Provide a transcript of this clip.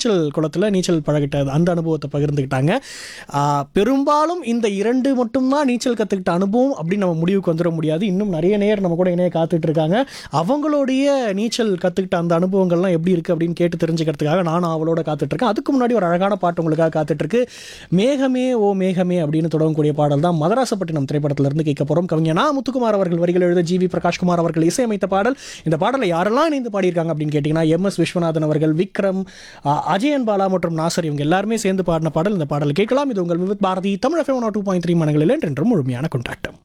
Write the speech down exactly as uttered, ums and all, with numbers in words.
நீச்சல் குளத்தில் நீச்சல் பழகிட்ட அந்த அனுபவத்தை பகிர்ந்துக்கிட்டாங்க. பெரும்பாலும் இந்த இரண்டு மட்டும்தான் நீச்சல் கற்றுக்கிட்ட அனுபவம் அப்படின்னு நம்ம முடிவுக்கு வந்துட முடியாது. இன்னும் நிறைய நேரம் நம்ம கூட இணைய காத்துட்டு இருக்காங்க. அவங்களுடைய நீச்சல் கற்றுக்கிட்ட அந்த அனுபவங்கள்லாம் எப்படி இருக்குது அப்படின்னு கேட்டு தெரிஞ்சுக்கிறதுக்காக நானும் அவளோட காத்துட்ருக்கேன். அதுக்கு முன்னாடி ஒரு அழகான பாட்டு உங்களுக்காக காத்துட்ருக்கு. மேகமே ஓ மேகமே அப்படின்னு தொடங்கக்கூடிய பாடல் தான் மதராசப்பட்டினம் திரைப்படத்திலிருந்து கேட்க போகிறோம். கவிஞர் நா முத்துக்குமார் அவர்கள் வரிகள் எழுத ஜி வி பிரகாஷ்குமார் அவர்கள் இசையமைத்த பாடல். இந்த பாடலை யாரெல்லாம் இணைந்து பாடியிருக்காங்க அப்படின்னு கேட்டிங்கன்னா எம் எஸ் விஸ்வநாதன் அவர்கள், விக்ரம், அஜயன் பாலா மற்றும் நாசர் இவங்க எல்லாருமே சேர்ந்து பாடின பாடல். இந்த பாடல் கேட்கலாம். இது உங்கள் with Bharathi Tamil FM two point three மனங்களில் என்றும் முழுமையான கொண்டாட்டம்.